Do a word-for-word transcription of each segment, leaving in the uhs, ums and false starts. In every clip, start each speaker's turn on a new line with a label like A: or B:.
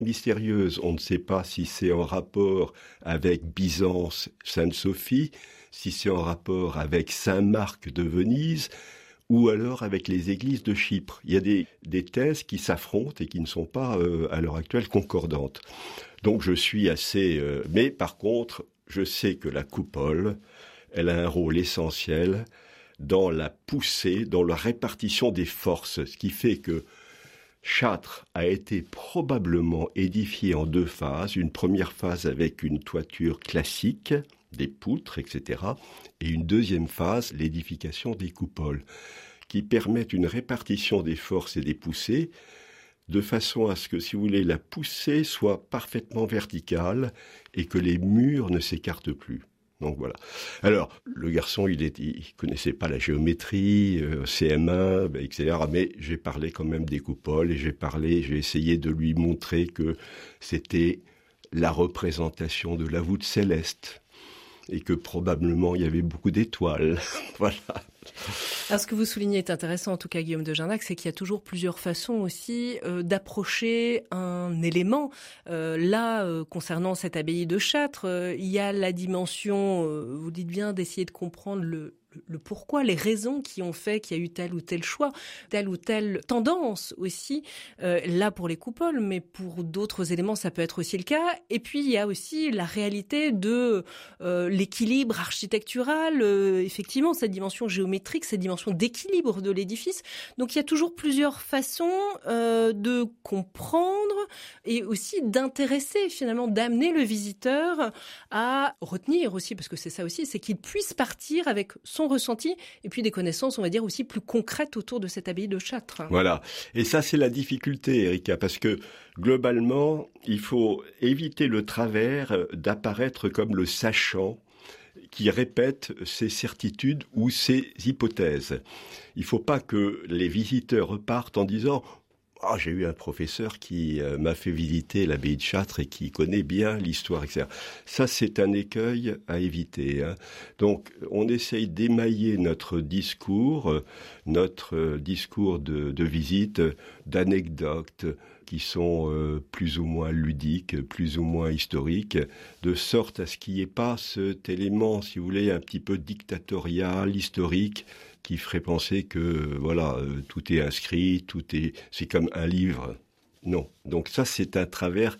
A: mystérieuse. On ne sait pas si c'est en rapport avec Byzance, Sainte-Sophie, si c'est en rapport avec Saint-Marc de Venise, ou alors avec les églises de Chypre. Il y a des, des thèses qui s'affrontent et qui ne sont pas, euh, à l'heure actuelle, concordantes. Donc je suis assez... Euh, mais par contre, je sais que la coupole, elle a un rôle essentiel dans la poussée, dans la répartition des forces, ce qui fait que Châtres a été probablement édifié en deux phases. Une première phase avec une toiture classique, des poutres, et cetera. Et une deuxième phase, l'édification des coupoles, qui permettent une répartition des forces et des poussées, de façon à ce que, si vous voulez, la poussée soit parfaitement verticale et que les murs ne s'écartent plus. Donc voilà. Alors, le garçon, il est, il connaissait pas la géométrie, euh, C M un, et cetera. Mais j'ai parlé quand même des coupoles et j'ai parlé, j'ai essayé de lui montrer que c'était la représentation de la voûte céleste et que probablement il y avait beaucoup d'étoiles. Voilà.
B: Alors, ce que vous soulignez est intéressant, en tout cas, Guillaume de Jarnac, c'est qu'il y a toujours plusieurs façons aussi euh, d'approcher un élément. Euh, là, euh, concernant cette abbaye de Châtres, euh, il y a la dimension, euh, vous dites bien, d'essayer de comprendre le le pourquoi, les raisons qui ont fait qu'il y a eu tel ou tel choix, telle ou telle tendance aussi, euh, là pour les coupoles, mais pour d'autres éléments, ça peut être aussi le cas. Et puis, il y a aussi la réalité de euh, l'équilibre architectural, euh, effectivement, cette dimension géométrique, cette dimension d'équilibre de l'édifice. Donc, il y a toujours plusieurs façons euh, de comprendre et aussi d'intéresser, finalement, d'amener le visiteur à retenir aussi, parce que c'est ça aussi, c'est qu'il puisse partir avec son ressenti et puis des connaissances, on va dire, aussi plus concrètes autour de cette abbaye de Châtres.
A: Voilà. Et ça, c'est la difficulté, Erika, parce que globalement, il faut éviter le travers d'apparaître comme le sachant qui répète ses certitudes ou ses hypothèses. Il ne faut pas que les visiteurs repartent en disant « Ah, j'ai eu un professeur qui euh, m'a fait visiter l'abbaye de Châtres et qui connaît bien l'histoire, et cetera » Ça, c'est un écueil à éviter. Hein. Donc, on essaye d'émailler notre discours, notre discours de, de visite, d'anecdotes qui sont euh, plus ou moins ludiques, plus ou moins historiques, de sorte à ce qu'il n'y ait pas cet élément, si vous voulez, un petit peu dictatorial, historique, qui ferait penser que voilà euh, tout est inscrit, tout est c'est comme un livre. Non. Donc ça c'est un travers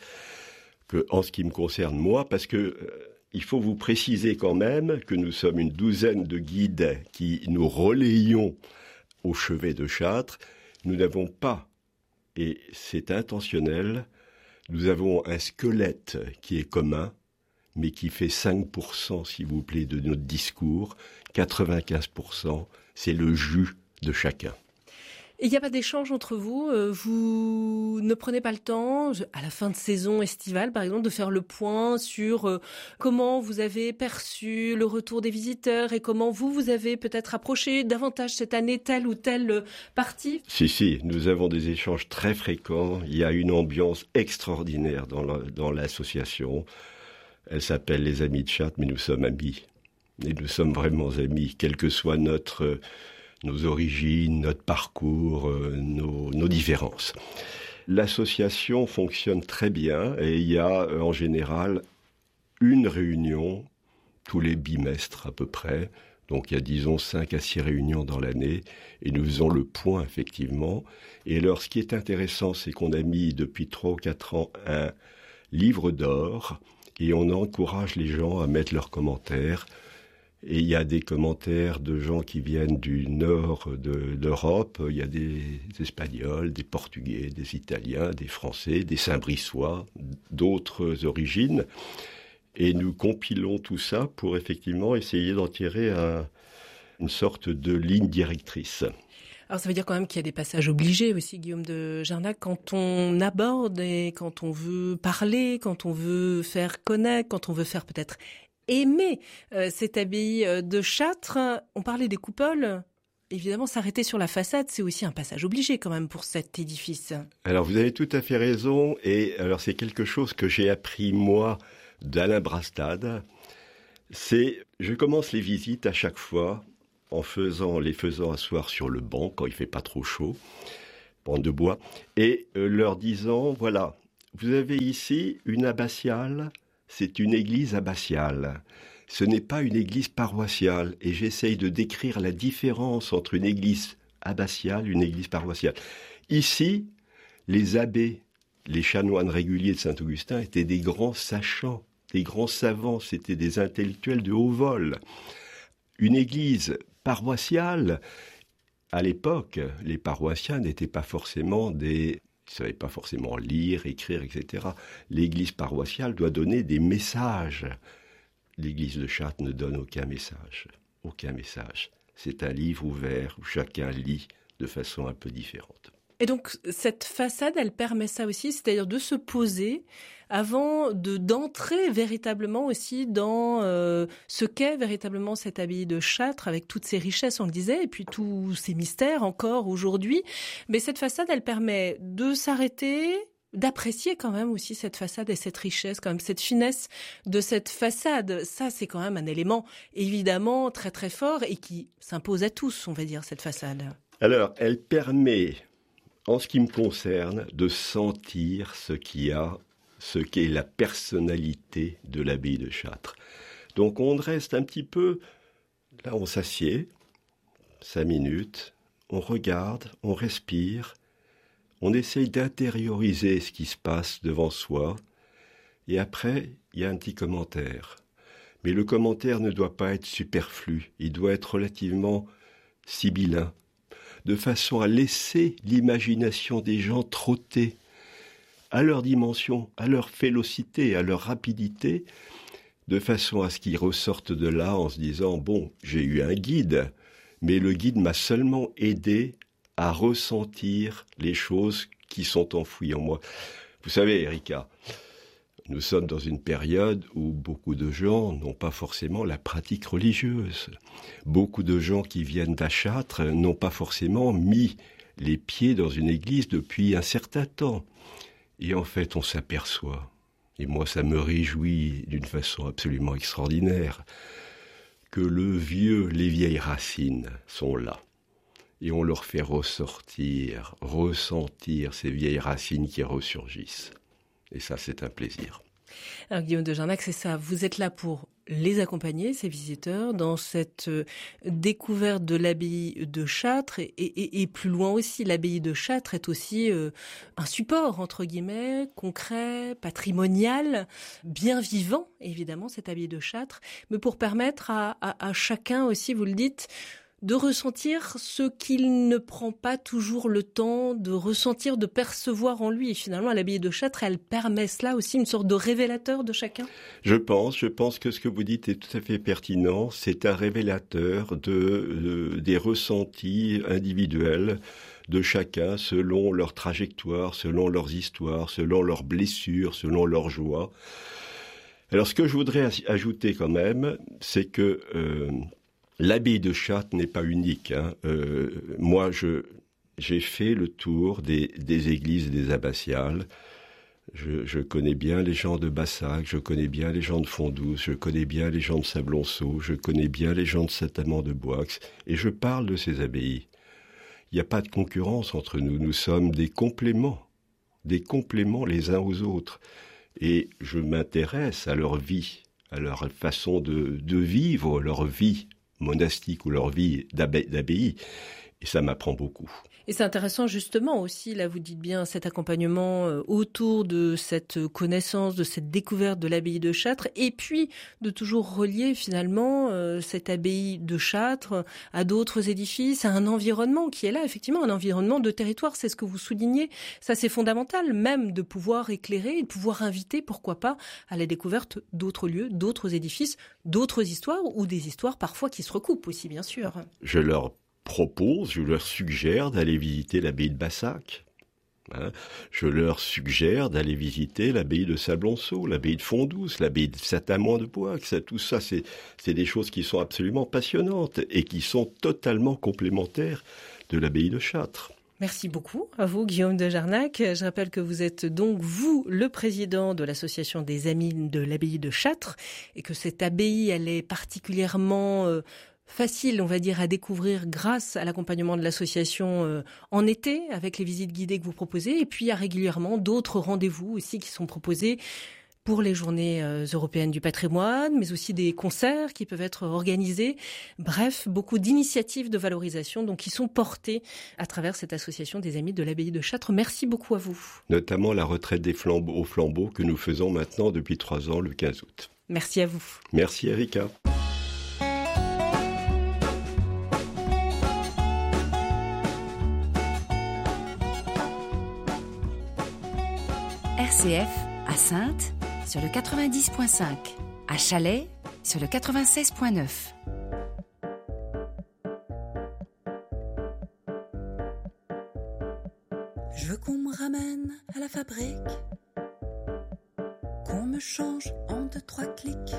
A: que en ce qui me concerne moi, parce que euh, il faut vous préciser quand même que nous sommes une douzaine de guides qui nous relayons au chevet de Châtres. Nous n'avons pas, et c'est intentionnel, nous avons un squelette qui est commun, mais qui fait cinq pour cent, s'il vous plaît, de notre discours. quatre-vingt-quinze pour cent, c'est le jus de chacun.
B: Et il n'y a pas d'échange entre vous euh, Vous ne prenez pas le temps, à la fin de saison estivale par exemple, de faire le point sur euh, comment vous avez perçu le retour des visiteurs et comment vous, vous avez peut-être approché davantage cette année telle ou telle partie?
A: Si, si, nous avons des échanges très fréquents. Il y a une ambiance extraordinaire dans, la, dans l'association. Elle s'appelle les Amis de Châtres, mais nous sommes amis. Et nous sommes vraiment amis, quelle que soit notre, nos origines, notre parcours, nos, nos différences. L'association fonctionne très bien et il y a en général une réunion tous les bimestres à peu près. Donc il y a disons cinq à six réunions dans l'année et nous faisons le point effectivement. Et alors ce qui est intéressant, c'est qu'on a mis depuis trois ou quatre ans un livre d'or et on encourage les gens à mettre leurs commentaires. Et il y a des commentaires de gens qui viennent du nord de l'Europe. Il y a des Espagnols, des Portugais, des Italiens, des Français, des Saint-Brissois, d'autres origines. Et nous compilons tout ça pour effectivement essayer d'en tirer un, une sorte de ligne directrice.
B: Alors ça veut dire quand même qu'il y a des passages obligés aussi, Guillaume de Jarnac, quand on aborde et quand on veut parler, quand on veut faire connaître, quand on veut faire peut-être aimer euh, cette abbaye de Châtres. On parlait des coupoles. Évidemment, s'arrêter sur la façade, c'est aussi un passage obligé quand même pour cet édifice.
A: Alors vous avez tout à fait raison. Et alors c'est quelque chose que j'ai appris moi d'Alain Brastad. C'est, je commence les visites à chaque fois en faisant, les faisant asseoir sur le banc quand il fait pas trop chaud, banc de bois, et euh, leur disant voilà, vous avez ici une abbatiale, c'est une église abbatiale. Ce n'est pas une église paroissiale, et j'essaye de décrire la différence entre une église abbatiale et une église paroissiale. Ici, les abbés, les chanoines réguliers de Saint-Augustin étaient des grands sachants, des grands savants, c'étaient des intellectuels de haut vol. Une église paroissiale, à l'époque, les paroissiens n'étaient pas forcément des... Ils ne savaient pas forcément lire, écrire, et cetera. L'église paroissiale doit donner des messages. L'église de Chartres ne donne aucun message. Aucun message. C'est un livre ouvert où chacun lit de façon un peu différente.
B: Et donc, cette façade, elle permet ça aussi, c'est-à-dire de se poser avant de d'entrer véritablement aussi dans euh, ce qu'est véritablement cette abbaye de Chartres, avec toutes ses richesses, on le disait, et puis tous ses mystères encore aujourd'hui. Mais cette façade, elle permet de s'arrêter, d'apprécier quand même aussi cette façade et cette richesse, quand même cette finesse de cette façade. Ça, c'est quand même un élément évidemment très très fort et qui s'impose à tous, on va dire, cette façade.
A: Alors, elle permet... En ce qui me concerne, de sentir ce qu'il y a, ce qu'est la personnalité de l'abbaye de Chartres. Donc on reste un petit peu, là on s'assied, cinq minutes, on regarde, on respire, on essaye d'intérioriser ce qui se passe devant soi, et après il y a un petit commentaire. Mais le commentaire ne doit pas être superflu, il doit être relativement sibyllin, de façon à laisser l'imagination des gens trotter à leur dimension, à leur vélocité, à leur rapidité, de façon à ce qu'ils ressortent de là en se disant « Bon, j'ai eu un guide, mais le guide m'a seulement aidé à ressentir les choses qui sont enfouies en moi. » Vous savez, Erika, nous sommes dans une période où beaucoup de gens n'ont pas forcément la pratique religieuse. Beaucoup de gens qui viennent d'à Chartres n'ont pas forcément mis les pieds dans une église depuis un certain temps. Et en fait, on s'aperçoit, et moi ça me réjouit d'une façon absolument extraordinaire, que le vieux, les vieilles racines sont là. Et on leur fait ressortir, ressentir ces vieilles racines qui ressurgissent. Et ça, c'est un plaisir.
B: Alors Guillaume de Jarnac, c'est ça. Vous êtes là pour les accompagner, ces visiteurs, dans cette découverte de l'abbaye de Chartres. Et, et, et plus loin aussi, l'abbaye de Chartres est aussi euh, un support, entre guillemets, concret, patrimonial, bien vivant, évidemment, cette abbaye de Chartres. Mais pour permettre à, à, à chacun aussi, vous le dites, de ressentir ce qu'il ne prend pas toujours le temps de ressentir, de percevoir en lui. Et finalement, l'abbaye de Chartres, elle permet cela aussi, une sorte de révélateur de chacun.
A: Je pense, je pense que ce que vous dites est tout à fait pertinent. C'est un révélateur de, de des ressentis individuels de chacun selon leur trajectoire, selon leurs histoires, selon leurs blessures, selon leurs joies. Alors, ce que je voudrais ajouter quand même, c'est que euh, l'abbaye de Chartres n'est pas unique. Hein. Euh, moi, je, j'ai fait le tour des, des églises et des abbatiales. Je, je connais bien les gens de Bassac, je connais bien les gens de Fondouce, je connais bien les gens de Sablonceau, je connais bien les gens de Saint-Amand-de-Boixe, et je parle de ces abbayes. Il n'y a pas de concurrence entre nous, nous sommes des compléments, des compléments les uns aux autres. Et je m'intéresse à leur vie, à leur façon de, de vivre, leur vie monastique ou leur vie d'abbaye, et ça m'apprend beaucoup.
B: Et c'est intéressant justement aussi, là vous dites bien, cet accompagnement autour de cette connaissance, de cette découverte de l'abbaye de Chartres, et puis de toujours relier finalement euh, cette abbaye de Chartres à d'autres édifices, à un environnement qui est là, effectivement, un environnement de territoire, c'est ce que vous soulignez. Ça c'est fondamental, même de pouvoir éclairer et de pouvoir inviter, pourquoi pas, à la découverte d'autres lieux, d'autres édifices, d'autres histoires, ou des histoires parfois qui se recoupent aussi, bien sûr.
A: Je leur propose, je leur suggère d'aller visiter l'abbaye de Bassac. Hein. Je leur suggère d'aller visiter l'abbaye de Sablonceau, l'abbaye de Fondouce, l'abbaye de Saint-Amand-de-Boixe. Tout ça, c'est, c'est des choses qui sont absolument passionnantes et qui sont totalement complémentaires de l'abbaye de Chartres.
B: Merci beaucoup à vous, Guillaume de Jarnac. Je rappelle que vous êtes donc, vous, le président de l'association des Amis de l'abbaye de Chartres, et que cette abbaye, elle est particulièrement euh, facile, on va dire, à découvrir grâce à l'accompagnement de l'association euh, en été, avec les visites guidées que vous proposez. Et puis, il y a régulièrement d'autres rendez-vous aussi qui sont proposés pour les journées euh, européennes du patrimoine, mais aussi des concerts qui peuvent être organisés. Bref, beaucoup d'initiatives de valorisation donc, qui sont portées à travers cette association des Amis de l'Abbaye de Châtres. Merci beaucoup à vous.
A: Notamment la retraite des flambeaux, aux flambeaux que nous faisons maintenant depuis trois ans, le quinze août.
B: Merci à vous.
A: Merci Erika.
C: R C F à Saintes sur le quatre-vingt-dix virgule cinq, à Chalais sur le quatre-vingt-seize virgule neuf.
D: Je veux qu'on me ramène à la fabrique, qu'on me change en deux, trois clics.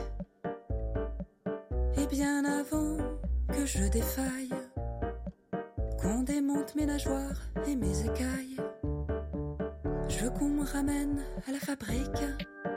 D: Et bien avant que je défaille, qu'on démonte mes nageoires et mes écailles. Je veux qu'on me ramène à la fabrique,